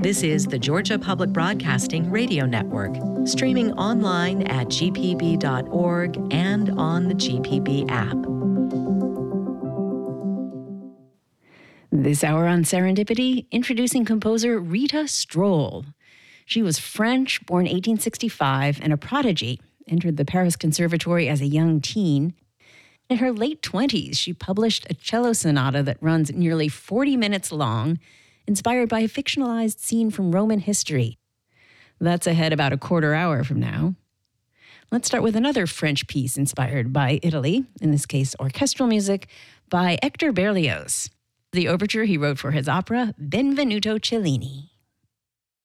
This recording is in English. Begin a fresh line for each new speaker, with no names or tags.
This is the Georgia Public Broadcasting Radio Network, streaming online at gpb.org and on the GPB app.
This hour on Serendipity, introducing composer Rita Stroll. She was French, born 1865, and a prodigy. Entered the Paris Conservatory as a young teen. In her late 20s, she published a cello sonata that runs nearly 40 minutes long, inspired by a fictionalized scene from Roman history. That's ahead about a quarter hour from now. Let's start with another French piece inspired by Italy, in this case orchestral music, by Hector Berlioz. The overture he wrote for his opera, Benvenuto Cellini.